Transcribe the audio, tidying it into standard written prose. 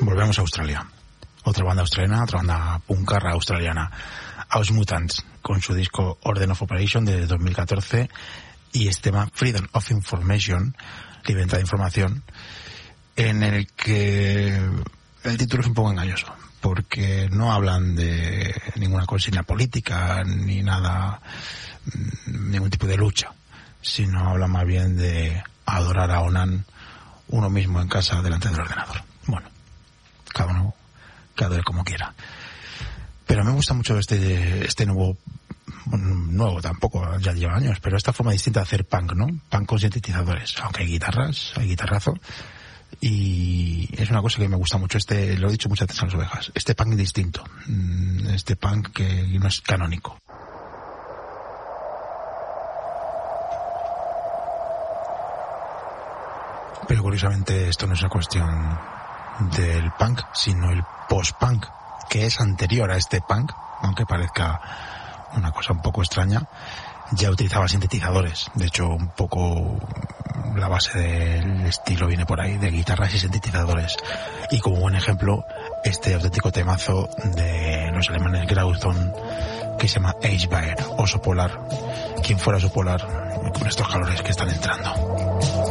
Volvemos a Australia. Otra banda australiana, otra banda punkarra australiana, House Mutants, con su disco Order of Operation de 2014 y este tema Freedom of Information, libertad de información, en el que el título es un poco engañoso, porque no hablan de ninguna consigna política ni nada, ningún tipo de lucha, sino hablan más bien de adorar a Onan uno mismo en casa delante del ordenador. Bueno, cada uno que adore como quiera. Pero me gusta mucho este nuevo tampoco, ya lleva años, pero esta forma distinta de hacer punk, ¿no? Punk con sintetizadores, aunque hay guitarras, hay guitarrazo, y es una cosa que me gusta mucho, lo he dicho muchas veces a las ovejas, este punk distinto, este punk que no es canónico. Pero curiosamente esto no es una cuestión del punk, sino el post-punk, que es anterior a este punk, aunque parezca una cosa un poco extraña. Ya utilizaba sintetizadores, de hecho un poco la base del estilo viene por ahí, de guitarras y sintetizadores, y como buen ejemplo este auténtico temazo de los alemanes Grauzone que se llama Eisbär, oso polar. ¿Quién fuera oso polar con estos calores que están entrando?